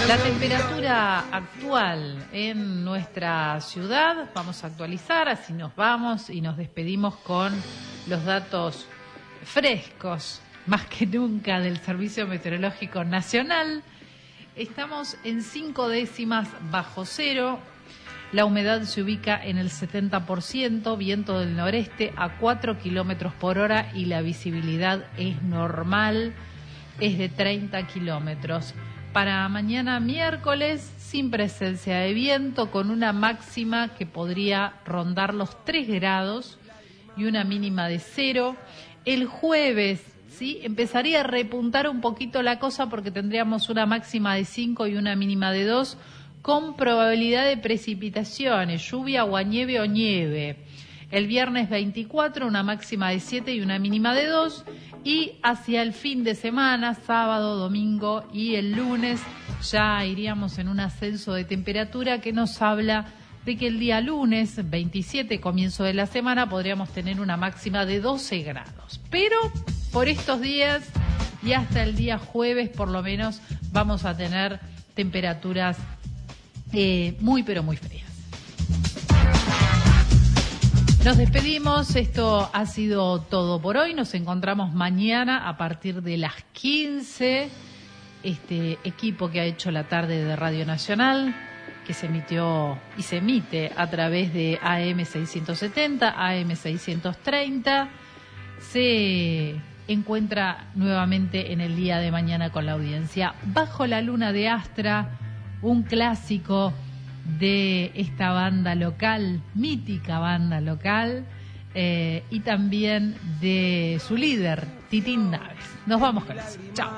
La temperatura actual en nuestra ciudad, vamos a actualizar, así nos vamos y nos despedimos con los datos frescos, más que nunca, del Servicio Meteorológico Nacional. Estamos en 5 décimas bajo cero, la humedad se ubica en el 70%, viento del noreste a 4 kilómetros por hora y la visibilidad es normal, es de 30 kilómetros. Para mañana miércoles, sin presencia de viento, con una máxima que podría rondar los 3 grados y una mínima de 0. El jueves, ¿sí?, empezaría a repuntar un poquito la cosa porque tendríamos una máxima de 5 y una mínima de 2, con probabilidad de precipitaciones, lluvia o nieve o nieve. El viernes 24, una máxima de 7 y una mínima de 2. Y hacia el fin de semana, sábado, domingo y el lunes, ya iríamos en un ascenso de temperatura que nos habla de que el día lunes 27, comienzo de la semana, podríamos tener una máxima de 12 grados. Pero por estos días y hasta el día jueves, por lo menos, vamos a tener temperaturas muy, pero muy frías. Nos despedimos, esto ha sido todo por hoy, nos encontramos mañana a partir de las 15, este equipo que ha hecho la tarde de Radio Nacional, que se emitió y se emite a través de AM 670, AM 630, se encuentra nuevamente en el día de mañana con la audiencia. Bajo la luna de Astra, un clásico de esta banda local, mítica banda local, y también de su líder, Titín Naves. Nos vamos con eso. Chao.